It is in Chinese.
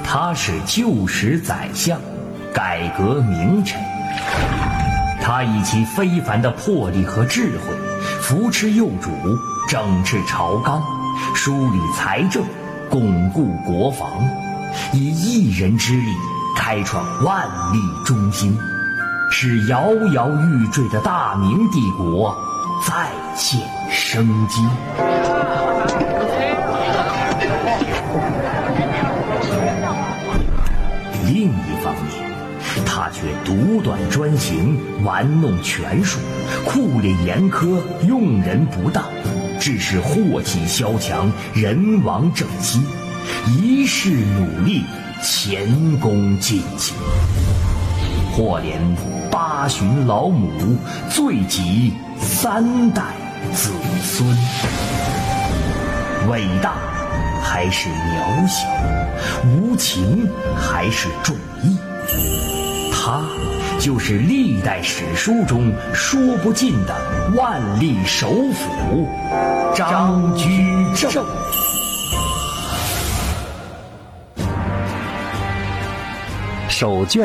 他是旧时宰相，改革名臣。他以其非凡的魄力和智慧，扶持幼主，整治朝纲，梳理财政，巩固国防，以一人之力开创万历中兴，使摇摇欲坠的大明帝国再现生机。另一方面，他却独断专行，玩弄权术，酷吏严苛，用人不当，致使祸气萧墙，人亡政息，一世努力，前功尽弃，或连八旬老母，罪及3代子孙。伟大还是渺小，无情还是重义，他就是历代史书中说不尽的万历首辅张居正。 手卷